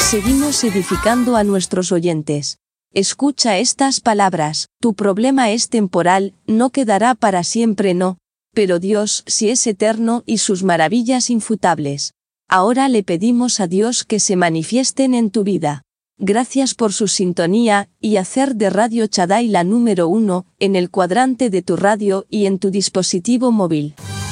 Seguimos edificando a nuestros oyentes. Escucha estas palabras: tu problema es temporal, no quedará para siempre, no. Pero Dios sí es eterno y sus maravillas infutables. Ahora le pedimos a Dios que se manifiesten en tu vida. Gracias por su sintonía y hacer de Radio Shaddai la número 1 en el cuadrante de tu radio y en tu dispositivo móvil.